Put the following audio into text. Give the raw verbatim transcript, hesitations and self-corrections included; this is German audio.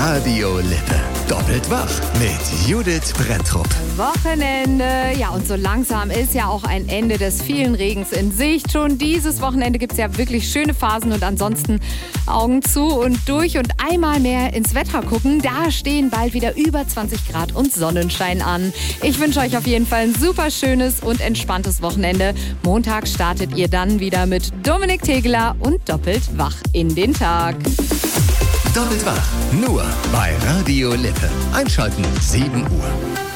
Radio Lippe. Doppelt wach mit Judith Brenntrup. Wochenende. Ja, und so langsam ist ja auch ein Ende des vielen Regens in Sicht. Schon dieses Wochenende gibt es ja wirklich schöne Phasen und ansonsten Augen zu und durch und einmal mehr ins Wetter gucken. Da stehen bald wieder über zwanzig Grad und Sonnenschein an. Ich wünsche euch auf jeden Fall ein super schönes und entspanntes Wochenende. Montag startet ihr dann wieder mit Dominik Tegeler und Doppelt wach in den Tag. Doppelt wach, nur bei Radio Lippe. Einschalten sieben Uhr.